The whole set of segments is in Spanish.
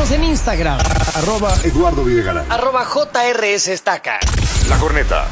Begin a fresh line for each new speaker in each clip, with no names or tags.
Síguenos en Instagram.
@Eduardo Videgaray.
@JRS Estaca.
La Corneta.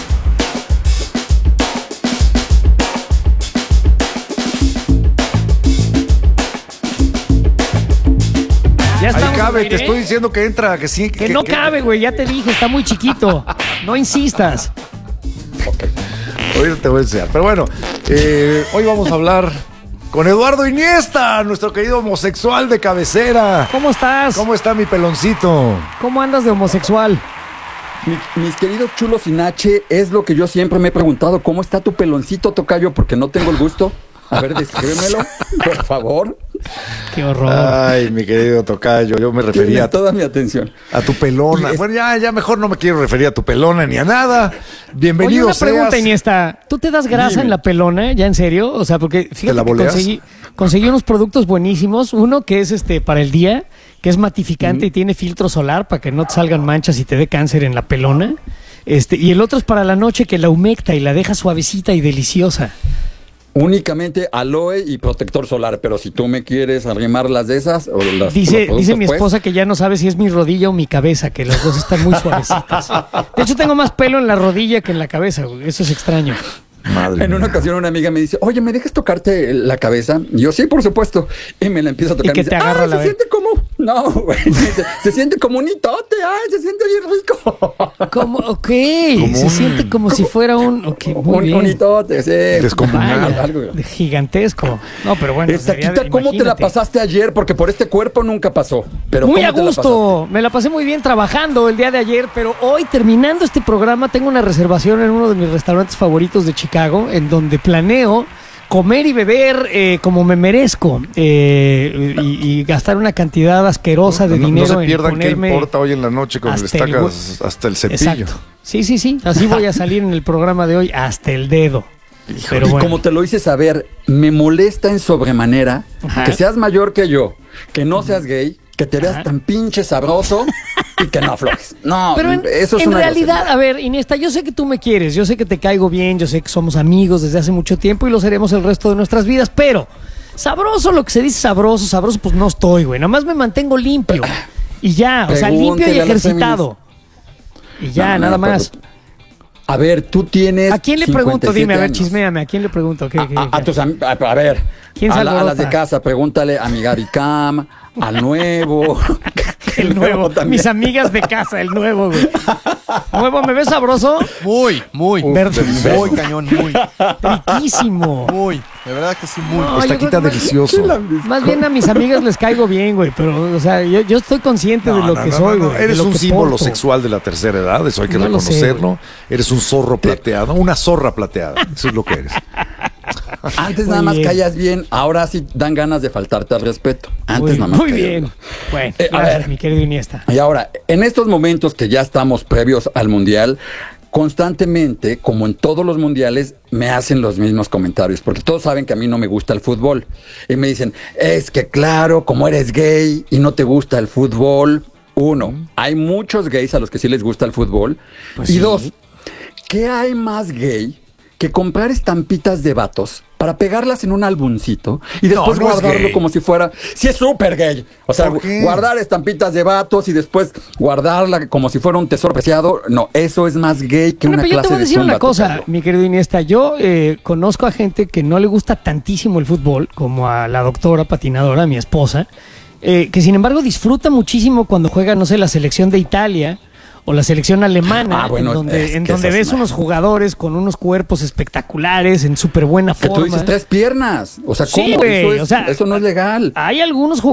Ya
Ahí
estamos
cabe,
al aire,
te estoy diciendo que entra, que sí.
Que no cabe, güey, ya te dije, está muy chiquito. No insistas.
Ahorita te voy a enseñar. Pero bueno, hoy vamos a hablar con Eduardo Iniesta, nuestro querido homosexual de cabecera.
¿Cómo estás?
¿Cómo está mi peloncito?
¿Cómo andas de homosexual?
Mis queridos chulos sin H, es lo que yo siempre me he preguntado. ¿Cómo está tu peloncito, tocayo? Porque no tengo el gusto. A ver, descríbemelo, por favor.
Qué horror.
Ay, mi querido tocayo, yo me refería
Tienes toda mi atención.
a tu pelona. Bueno, ya mejor no me quiero referir a tu pelona ni a nada. Bienvenido
Oye, una pregunta,
seas.
Iniesta. ¿Tú te das grasa
Dime.
en la pelona? ¿Ya en serio? O sea, porque fíjate
la
que
boleas?
conseguí unos productos buenísimos. Uno que es para el día, que es matificante y tiene filtro solar para que no te salgan manchas y te dé cáncer en la pelona. Y el otro es para la noche, que la humecta y la deja suavecita y deliciosa.
Únicamente aloe y protector solar, pero si tú me quieres arrimar las de esas o las
Dice
los productos,
mi
pues,
esposa que ya no sabe si es mi rodilla o mi cabeza, que las dos están muy suavecitas. De hecho, tengo más pelo en la rodilla que en la cabeza, güey. Eso es extraño.
Madre
En una
mía.
ocasión una amiga me dice, oye, ¿me dejas tocarte la cabeza? Y yo, sí, por supuesto. Y me la empieza a tocar.
Y que
me dice,
te agarra la
se siente como... No, güey. Me dice, se siente como un hitote. Ay, se siente bien rico.
Como, ok,
Como
se
un-
siente como si fuera un... Ok, muy bien.
Un hitote, sí.
Descomunal.
Algo.
Gigantesco. No, pero bueno.
Taquita, ¿cómo te la
imagínate.
pasaste ayer? Porque por este cuerpo nunca pasó. Pero
Muy
¿cómo
a
te la
gusto, me la pasé muy bien trabajando el día de ayer, pero hoy terminando este programa tengo una reservación en uno de mis restaurantes favoritos de Chicago, en donde planeo comer y beber como me merezco y gastar una cantidad asquerosa de
No
dinero
se
en
pierdan qué
ponerme
importa hoy en la noche con el
hasta el
estacas hasta el cepillo.
Exacto. Sí, así voy a salir en el programa de hoy hasta el dedo. Pero
Y
bueno.
como te lo hice saber, me molesta en sobremanera
Ajá.
que seas mayor que yo, que no seas gay, que te veas
Ajá.
tan pinche sabroso y que no aflojes. No,
Pero
eso es
en
una
realidad,
grosería.
a ver, Iniesta, yo sé que tú me quieres, yo sé que te caigo bien, yo sé que somos amigos desde hace mucho tiempo y lo seremos el resto de nuestras vidas, pero sabroso, lo que se dice sabroso, pues no estoy, güey. Nada más me mantengo limpio. Y ya, o sea, limpio y
Pregúntale a las
ejercitado. Y ya,
No,
nada
no,
más.
A ver, tú tienes.
¿A quién le pregunto?
57
Dime, a ver,
años.
chisméame, ¿a quién le pregunto? ¿Qué?
A tus a ver,
¿Quién se
a las
alborota?
de casa, pregúntale a mi Gaby Cam, al nuevo.
El nuevo,
también.
mis amigas de casa, el nuevo, güey. Nuevo, ¿me ves sabroso?
Muy,
Verde.
muy cañón, muy,
Riquísimo.
muy. De verdad que sí, muy.
No, yo
Estaquita
creo que más-
delicioso.
Más bien a mis amigas les caigo bien, güey, pero, o sea, yo estoy consciente de lo que soy, güey. de
Eres
lo
un
que
símbolo
porto.
sexual de la tercera edad, eso hay que
No lo sé,
reconocerlo. Eres un zorro plateado, una zorra plateada. Eso es lo que eres.
Antes
Muy
nada más
bien.
callas bien, ahora sí dan ganas de faltarte al respeto. Antes nada más
Muy
callas
bien. Bueno,
a
gracias,
ver.
mi querido Iniesta.
Y ahora, en estos momentos que ya estamos previos al Mundial, constantemente, como en todos los mundiales, me hacen los mismos comentarios, porque todos saben que a mí no me gusta el fútbol. Y me dicen, es que claro, como eres gay y no te gusta el fútbol. Uno, hay muchos gays a los que sí les gusta el fútbol.
Pues
y
sí.
dos, ¿qué hay más gay que comprar estampitas de vatos para pegarlas en un álbumcito y después
no es
guardarlo
gay.
como si fuera... Sí, es súper gay. O sea,
¿Por qué?
guardar estampitas de vatos y después guardarla como si fuera un tesoro preciado. No, eso es más gay que
Bueno,
una
pero yo te
clase
voy a
de
decir
zumba,
una cosa,
tocayo.
mi querido Iniesta. Yo conozco a gente que no le gusta tantísimo el fútbol, como a la doctora patinadora, mi esposa, que sin embargo disfruta muchísimo cuando juega, no sé, la selección de Italia o la selección alemana,
Ah, bueno,
en donde,
es
en
que
donde
eso es
ves
una-
unos jugadores con unos cuerpos espectaculares, en súper buena
Que
forma.
tú dices 3 piernas. O sea,
Sí,
¿cómo?
güey,
Eso,
o sea,
eso no es legal.
Hay algunos